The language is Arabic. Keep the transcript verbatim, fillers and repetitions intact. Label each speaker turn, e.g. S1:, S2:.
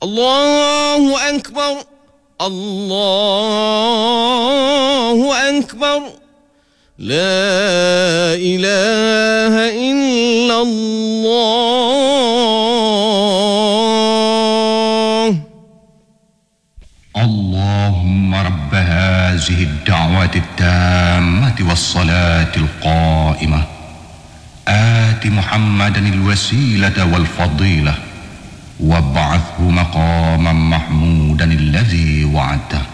S1: الله أكبر الله أكبر لا إله إلا الله.
S2: اللهم رب هذه الدعوة التامة والصلاة القائمة آت محمدا الوسيلة والفضيلة وابعثه مقاما محمودا الذي وعدته.